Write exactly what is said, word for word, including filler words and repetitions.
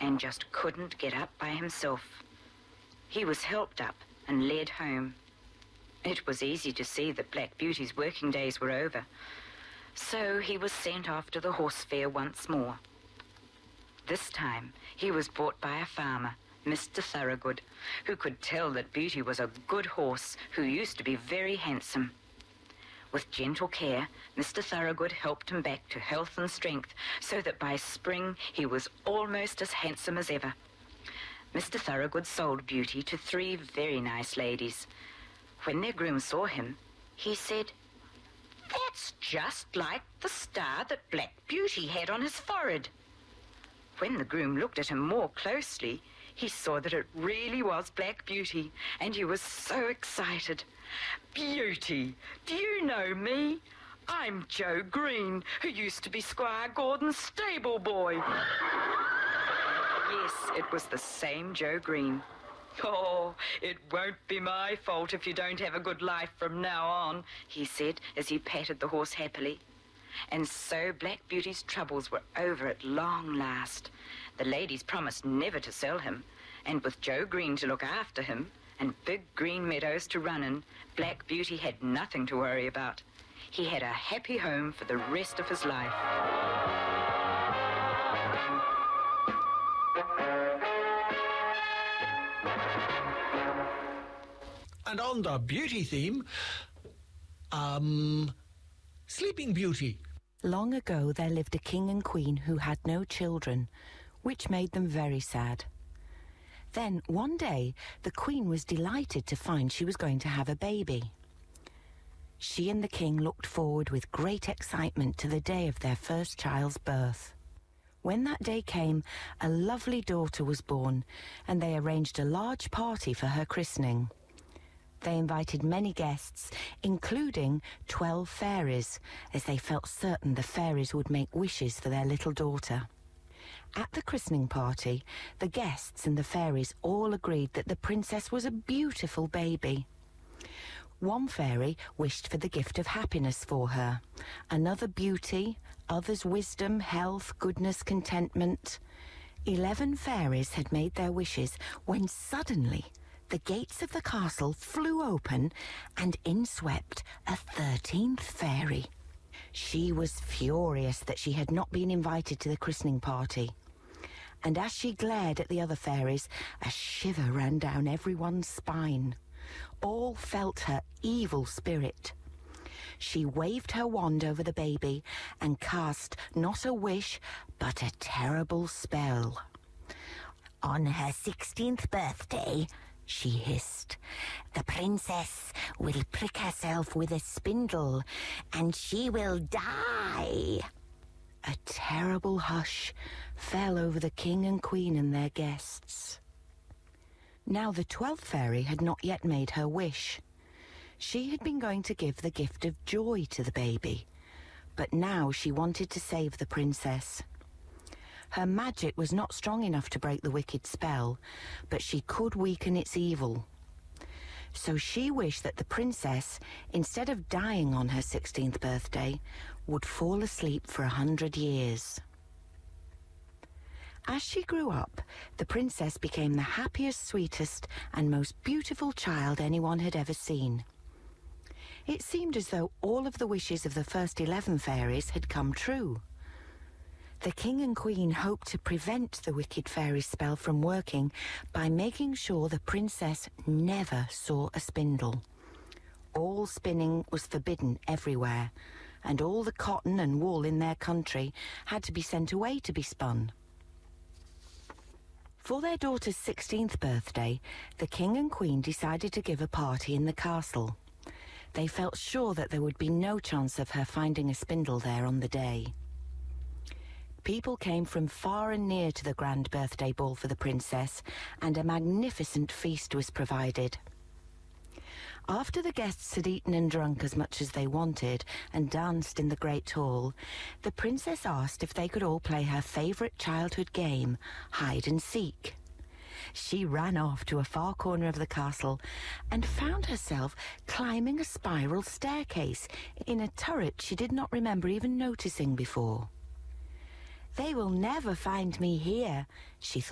and just couldn't get up by himself. He was helped up and led home. It was easy to see that Black Beauty's working days were over, so he was sent off to the horse fair once more. This time he was bought by a farmer, Mister Thorogood, who could tell that Beauty was a good horse who used to be very handsome. With gentle care, Mister Thorogood helped him back to health and strength, so that by spring he was almost as handsome as ever. Mister Thorogood sold Beauty to three very nice ladies. When their groom saw him, he said, "That's just like the star that Black Beauty had on his forehead." When the groom looked at him more closely, he saw that it really was Black Beauty, and he was so excited. "Beauty, do you know me? I'm Joe Green, who used to be Squire Gordon's stable boy." Yes, it was the same Joe Green. "Oh, it won't be my fault if you don't have a good life from now on," he said as he patted the horse happily. And so Black Beauty's troubles were over at long last. The ladies promised never to sell him, and with Joe Green to look after him and big green meadows to run in, Black Beauty had nothing to worry about. He had a happy home for the rest of his life. And on the beauty theme, um, Sleeping Beauty. Long ago there lived a king and queen who had no children, which made them very sad. Then one day the queen was delighted to find she was going to have a baby. She and the king looked forward with great excitement to the day of their first child's birth. When that day came, a lovely daughter was born, and they arranged a large party for her christening. They invited many guests, including twelve fairies, as they felt certain the fairies would make wishes for their little daughter. At the christening party, the guests and the fairies all agreed that the princess was a beautiful baby. One fairy wished for the gift of happiness for her, another beauty, others wisdom, health, goodness, contentment. Eleven fairies had made their wishes when suddenly the gates of the castle flew open and in swept a thirteenth fairy. She was furious that she had not been invited to the christening party. And as she glared at the other fairies, a shiver ran down everyone's spine. All felt her evil spirit. She waved her wand over the baby and cast not a wish, but a terrible spell. "On her sixteenth birthday," she hissed, "the princess will prick herself with a spindle, and she will die." A terrible hush fell over the king and queen and their guests. Now the twelfth fairy had not yet made her wish. She had been going to give the gift of joy to the baby, but now she wanted to save the princess. Her magic was not strong enough to break the wicked spell, but she could weaken its evil. So she wished that the princess, instead of dying on her sixteenth birthday, would fall asleep for a hundred years. As she grew up, the princess became the happiest, sweetest, and most beautiful child anyone had ever seen. It seemed as though all of the wishes of the first eleven fairies had come true. The king and queen hoped to prevent the wicked fairy spell from working by making sure the princess never saw a spindle. All spinning was forbidden everywhere, and all the cotton and wool in their country had to be sent away to be spun. For their daughter's sixteenth birthday, the king and queen decided to give a party in the castle. They felt sure that there would be no chance of her finding a spindle there on the day. People came from far and near to the grand birthday ball for the princess, and a magnificent feast was provided. After the guests had eaten and drunk as much as they wanted and danced in the great hall, the princess asked if they could all play her favourite childhood game, hide and seek. She ran off to a far corner of the castle and found herself climbing a spiral staircase in a turret she did not remember even noticing before. "They will never find me here," she thought.